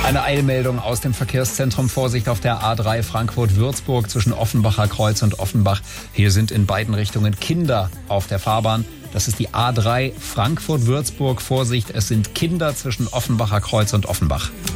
Eine Eilmeldung aus dem Verkehrszentrum. Vorsicht auf der A3 Frankfurt-Würzburg zwischen Offenbacher Kreuz und Offenbach. Hier sind in beiden Richtungen Kinder auf der Fahrbahn. Das ist die A3 Frankfurt-Würzburg. Vorsicht, es sind Kinder zwischen Offenbacher Kreuz und Offenbach.